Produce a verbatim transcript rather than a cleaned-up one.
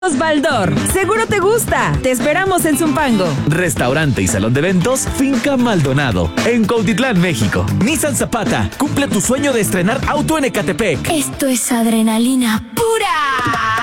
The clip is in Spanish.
Baldor, seguro te gusta. Te esperamos en Zumpango. Restaurante y salón de eventos Finca Maldonado, en Cuautitlán, México. Nissan Zapata, cumple tu sueño de estrenar auto en Ecatepec. Esto es adrenalina pura.